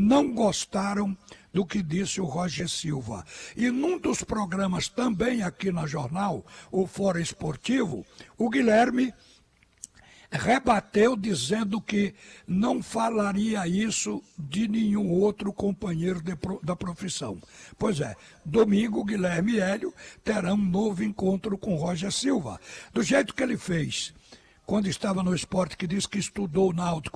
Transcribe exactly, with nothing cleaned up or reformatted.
não gostaram do que disse o Roger Silva. E num dos programas também aqui na Jornal, o Fora Esportivo, o Guilherme rebateu dizendo que não falaria isso de nenhum outro companheiro de, da profissão. Pois é, domingo Guilherme e Hélio terão um novo encontro com Roger Silva. Do jeito que ele fez quando estava no esporte, que disse que estudou o Náutico